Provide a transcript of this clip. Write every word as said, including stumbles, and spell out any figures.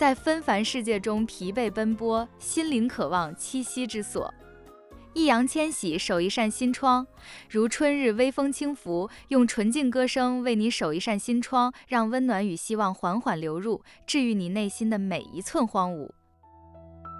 在纷繁世界中疲惫奔波，心灵渴望栖息之所。易烊千玺守一扇心窗，如春日微风轻拂，用纯净歌声为你守一扇心窗，让温暖与希望缓缓流入，治愈你内心的每一寸荒芜。